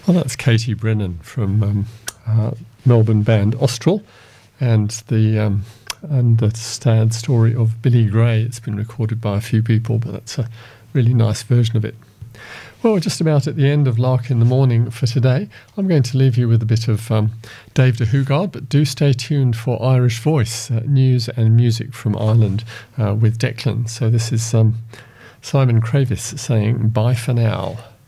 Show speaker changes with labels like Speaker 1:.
Speaker 1: Well, that's Katie Brennan from Melbourne band Austral, and the sad story of Billy Gray. It's been recorded by a few people, but that's a really nice version of it. Well, we're just about at the end of Lark in the Morning for today. I'm going to leave you with a bit of Dave de Hoogard, but do stay tuned for Irish Voice, news and music from Ireland with Declan. So this is Simon Kravis saying bye for now.